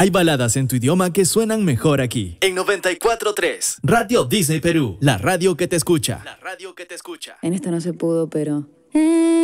Hay baladas en tu idioma que suenan mejor aquí. En 94.3, Radio Disney Perú, la radio que te escucha. La radio que te escucha. En esta no se pudo, pero...